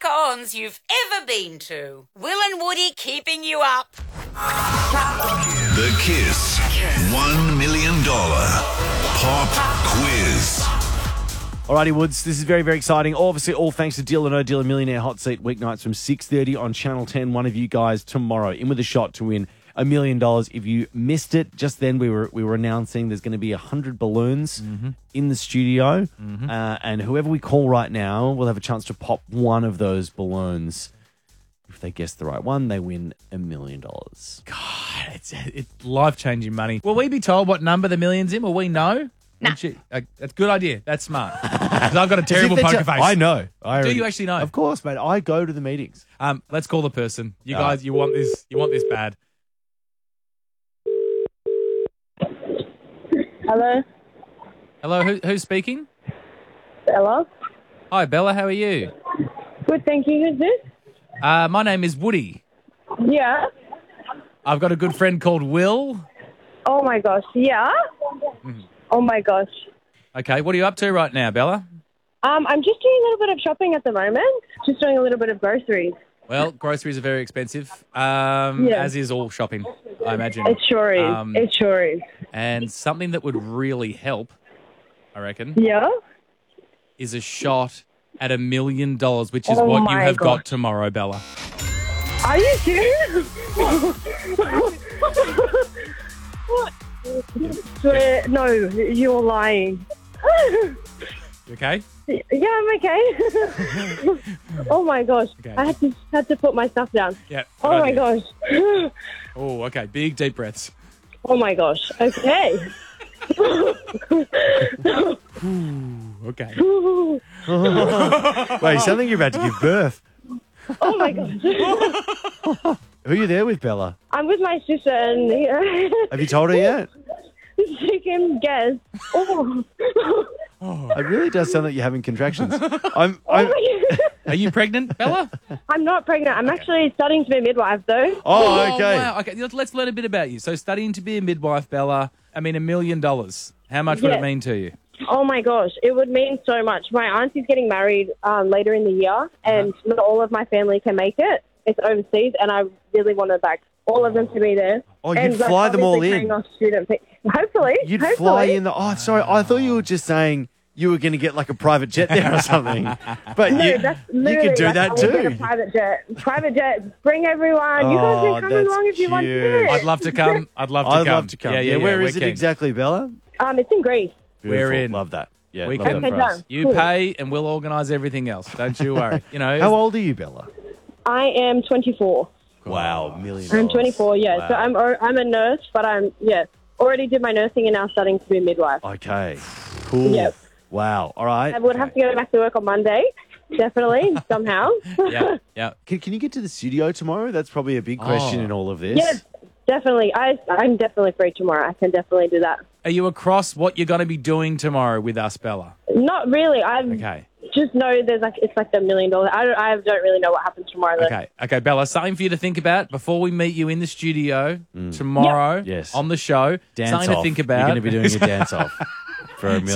cons you've ever been to. Will and Woody keeping you up. The Kiss $1 million Pop Quiz. Alrighty, Woods, this is very, very exciting. Obviously, all thanks to Deal or No Deal, a Millionaire Hot Seat weeknights from 6:30 on Channel 10. One of you guys tomorrow in with a shot to win $1 million. If you missed it, just then we were announcing there's going to be 100 balloons in the studio. And whoever we call right now will have a chance to pop one of those balloons. If they guess the right one, they win $1 million. God, it's life-changing money. Will we be told what number the million's in? Will we know? Nah. That's a good idea. That's smart. 'Cause I've got a terrible poker face. I know. Do you actually know? Of course, mate. I go to the meetings. Let's call the person. You guys, you want this bad. Hello, Hello, who's speaking? Bella. Hi, Bella. How are you? Good, thank you. Who's this? My name is Woody. Yeah. I've got a good friend called Will. Oh my gosh. Yeah. Oh my gosh. Okay, what are you up to right now, Bella? I'm just doing a little bit of shopping at the moment. Just doing a little bit of groceries. Well, groceries are very expensive, as is all shopping, I imagine. It sure is. It sure is. And something that would really help, I reckon, Yeah. is a shot at $1 million, which is Oh what you my have got God. tomorrow, Bella. Are you serious? What? Swear, no, you're lying. You okay? Yeah, I'm okay. Oh my gosh. Okay. I had to put my stuff down. Yeah. Oh good my idea. gosh. Oh, okay. Big, deep breaths. Oh my gosh. Okay. Okay. Wait, you sound like you're about to give birth. Oh my gosh. Who are you there with, Bella? I'm with my sister and Have you told her yet? she can guess. Oh. It really does sound like you're having contractions. I'm Are you pregnant, Bella? I'm not pregnant. I'm actually studying to be a midwife though. Oh, okay. Wow. Okay, let's learn a bit about you. So studying to be a midwife, Bella, I mean, $1 million. How much would it Yeah. mean to you? Oh my gosh, it would mean so much. My auntie's getting married later in the year and not all of my family can make it. It's overseas and I really wanted like all of them to be there. Oh, you'd And, like, fly them all obviously in. paying off student fee. Hopefully. You'd hopefully. fly in the... Oh, sorry. I thought you were just saying you were going to get like a private jet there or something. But No, you, that's you literally could do like, that I would get a too. private jet. Private jet. Bring everyone. You guys Oh, can come that's along if you want cute. to. I'd love to come. I'd love to I'd come. love to come. Yeah. Where we're is it keen. exactly, Bella? It's in Greece. We're Beautiful. in. Love that. Yeah, We love can- that Okay, for us. done. You Cool. pay and we'll organise everything else. Don't you worry. You know. How old are you, Bella? I am 24. Wow, $1 million. I'm 24, yeah. Wow. So I'm a nurse, but already did my nursing and now studying to be a midwife. Okay, cool. Yep. Wow, all right. I would have to go back to work on Monday, definitely, somehow. Yeah. Can you get to the studio tomorrow? That's probably a big question in all of this. Yes, definitely. I'm definitely free tomorrow. I can definitely do that. Are you across what you're going to be doing tomorrow with us, Bella? Not really. I Okay. just know it's like $1 million. I don't really know what happens tomorrow. Though. Okay, Bella, something for you to think about before we meet you in the studio tomorrow Yes. on the show. Dance something off. to think about. You're going to be doing a dance off for $1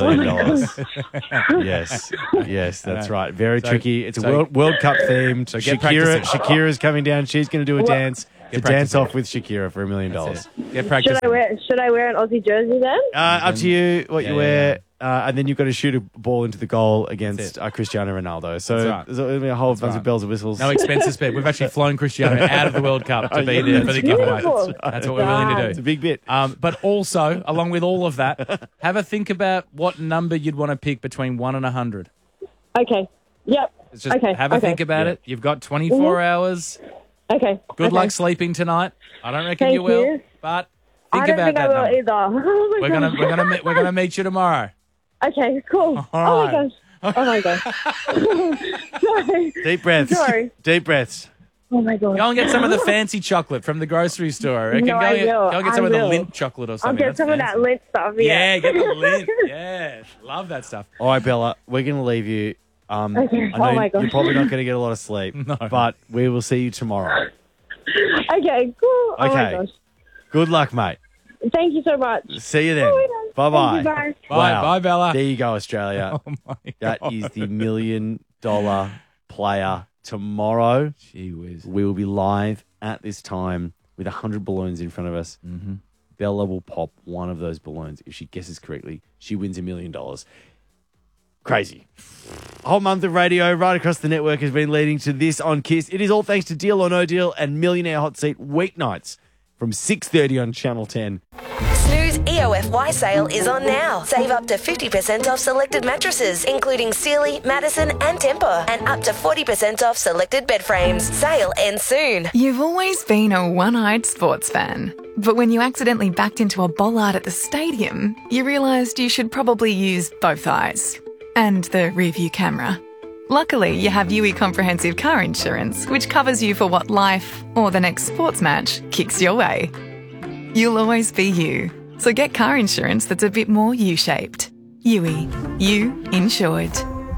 million. Yes, that's right. Very tricky. It's a World Cup themed. So get practicing. Shakira's coming down. She's going to do a dance. To dance off with Shakira for $1 million. Get practicing. Should I wear an Aussie jersey then? Up to you what you wear. yeah. And then you've got to shoot a ball into the goal against Cristiano Ronaldo. So That's right. there's going to be a whole bunch of bells and whistles. No expenses spared. We've actually flown Cristiano out of the World Cup to be there for the giveaway. Beautiful. That's what we're willing to It's do. a big bit. But also, along with all of that, have a think about what number you'd want to pick between 1 and 100. Okay. Yep. It's just okay. have a think about it. You've got 24 hours. Okay. Good okay. luck sleeping tonight. I don't reckon Thank you will, you. but I think don't about think that I will number. either. Oh my We're gonna meet you tomorrow. Okay, cool. All right. Oh my gosh. Sorry. Deep breaths. Sorry. Deep breaths. Oh my gosh. Go and get some of the fancy chocolate from the grocery store. I reckon. No, I will. Go and get some I of the will. lint chocolate or I'll something. get That's some of fancy. that lint stuff. Yeah, get the lint. Yeah, love that stuff. All right, Bella, we're going to leave you. I know Oh my gosh. you're probably not going to get a lot of sleep, but we will see you tomorrow. Okay, cool. Oh my Okay. gosh. Good luck, mate. Thank you so much. See you then. Oh, Bye-bye. thank you, bye. Bye, bye, Bella. There you go, Australia. Oh my That God. is the $1 million player tomorrow. Gee whiz. We will be live at this time with 100 balloons in front of us. Mm-hmm. Bella will pop one of those balloons. If she guesses correctly, she wins $1 million. Crazy. A whole month of radio right across the network has been leading to this on KISS. It is all thanks to Deal or No Deal and Millionaire Hot Seat weeknights from 6:30 on Channel 10. Snooze EOFY sale is on now. Save up to 50% off selected mattresses, including Sealy, Madison and Tempur, and up to 40% off selected bed frames. Sale ends soon. You've always been a one-eyed sports fan. But when you accidentally backed into a bollard at the stadium, you realised you should probably use both eyes. And the rear-view camera. Luckily, you have UE Comprehensive Car Insurance, which covers you for what life, or the next sports match, kicks your way. You'll always be you. So get car insurance that's a bit more U-shaped. UE. You insured.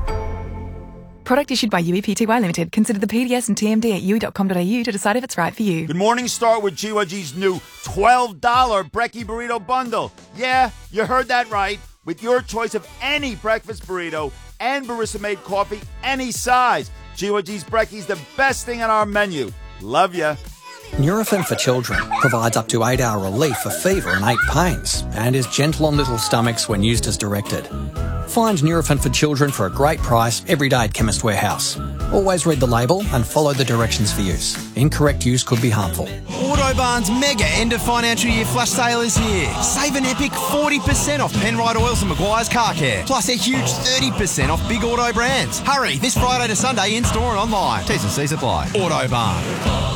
Product issued by UE Pty Limited. Consider the PDS and TMD at UE.com.au to decide if it's right for you. Good morning, start with GYG's new $12 Brekkie Burrito Bundle. Yeah, you heard that right. With your choice of any breakfast burrito and barista-made coffee, any size. GYG's Brekkie's the best thing on our menu. Love ya. Nurofen for Children provides up to 8-hour relief for fever and ache pains and is gentle on little stomachs when used as directed. Find Nurofen for Children for a great price every day at Chemist Warehouse. Always read the label and follow the directions for use. Incorrect use could be harmful. Autobarn's mega end of financial year flash sale is here. Save an epic 40% off Penrite Oils and Maguire's Car Care. Plus a huge 30% off big auto brands. Hurry, this Friday to Sunday in store and online. T's and C's apply. Autobarn.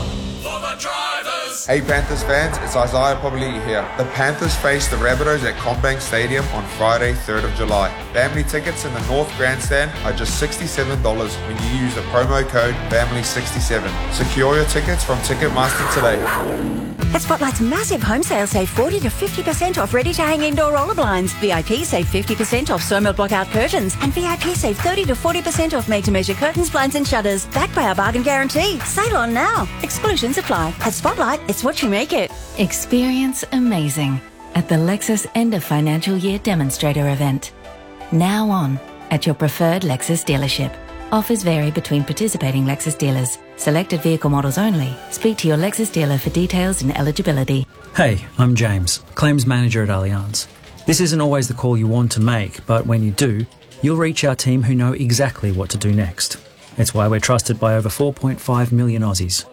Hey Panthers fans, it's Isaiah Popoliti here. The Panthers face the Rabbitohs at CommBank Stadium on Friday, 3rd of July. Family tickets in the North Grandstand are just $67 when you use the promo code FAMILY67. Secure your tickets from Ticketmaster today. At Spotlight's massive home sale, save 40 to 50% off ready-to-hang indoor roller blinds. VIP save 50% off Somo blockout curtains. And VIP save 30 to 40% off made-to-measure curtains, blinds and shutters. Backed by our bargain guarantee. Sale on now. Exclusions apply. At Spotlight, it's what you make it. Experience amazing at the Lexus End of Financial Year Demonstrator event. Now on at your preferred Lexus dealership. Offers vary between participating Lexus dealers. Selected vehicle models only. Speak to your Lexus dealer for details and eligibility. Hey, I'm James, Claims Manager at Allianz. This isn't always the call you want to make, but when you do, you'll reach our team who know exactly what to do next. It's why we're trusted by over 4.5 million Aussies.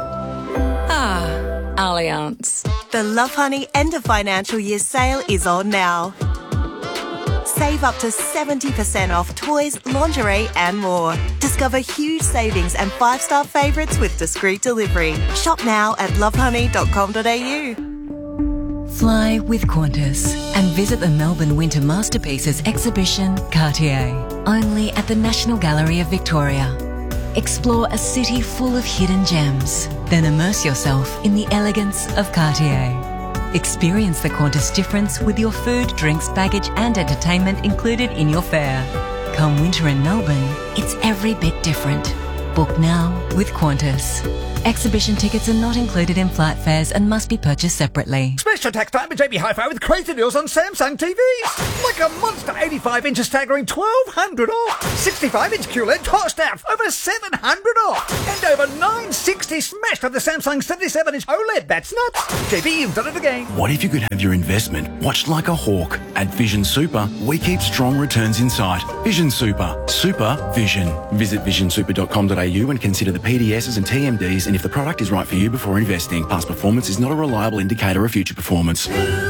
Allianz. The Lovehoney End of Financial Year sale is on now. Save up to 70% off toys, lingerie and more. Discover huge savings and 5-star favourites with discreet delivery. Shop now at lovehoney.com.au. Fly with Qantas and visit the Melbourne Winter Masterpieces exhibition Cartier, only at the National Gallery of Victoria. Explore a city full of hidden gems, then immerse yourself in the elegance of Cartier. Experience the Qantas difference with your food, drinks, baggage and entertainment included in your fare. Come winter in Melbourne, it's every bit different. Book now with Qantas. Exhibition tickets are not included in flight fares and must be purchased separately. Special tax time at JB Hi-Fi with crazy deals on Samsung TVs. Like a monster 85-inch staggering $1,200 off. 65-inch QLED tossed out over $700 off. And over $960 smashed on the Samsung 77-inch OLED. That's nuts. JB, you've done it again. What if you could have your investment watched like a hawk? At Vision Super, we keep strong returns in sight. Vision Super. Super Vision. Visit visionsuper.com.au and consider the PDSs and TMDs and if the product is right for you before investing. Past performance is not a reliable indicator of future performance.